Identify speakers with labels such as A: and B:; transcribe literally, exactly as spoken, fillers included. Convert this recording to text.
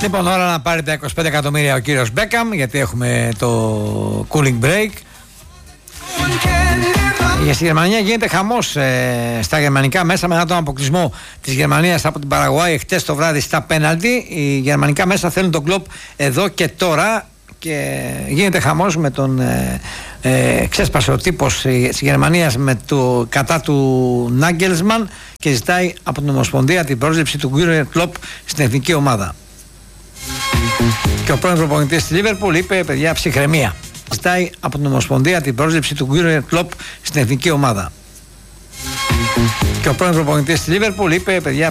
A: Λοιπόν, ώρα να πάρει τα είκοσι πέντε εκατομμύρια ο κύριος Μπέκαμ, γιατί έχουμε το cooling break. Για στη Γερμανία γίνεται χαμός ε, στα γερμανικά μέσα μετά τον αποκλεισμό της Γερμανίας από την Παραγουάη χτες το βράδυ στα πέναλτι. Οι γερμανικά μέσα θέλουν τον κλοπ εδώ και τώρα και γίνεται χαμός με τον ε, ε, ξέσπασε ο τύπος της Γερμανίας με το, κατά του Νάγκελσμαν και ζητάει από την Ομοσπονδία την πρόσληψη του Γιούργκεν Κλοπ στην εθνική ομάδα. Και ο πρώην προπονητής της Λίβερπουλ είπε: παιδιά, ψυχραιμία. Ζητάει από την Ομοσπονδία την πρόσληψη του Γιούργκεν Κλοπ στην εθνική ομάδα. Και ο πρώην προπονητής της Λίβερπουλ είπε: παιδιά,